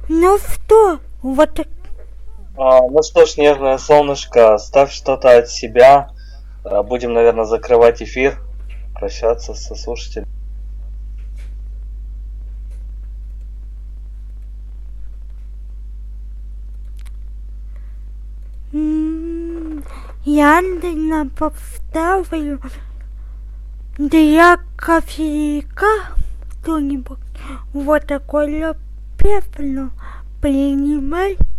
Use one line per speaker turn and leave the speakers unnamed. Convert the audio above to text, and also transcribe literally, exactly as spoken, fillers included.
Ну что, вот так.
А, ну что ж, нежное солнышко, ставь что-то от себя. А, Будем, наверное, закрывать эфир, прощаться со слушателями.
м, Я на поставлю для кофейка кто-нибудь вот такой пеплю принимай.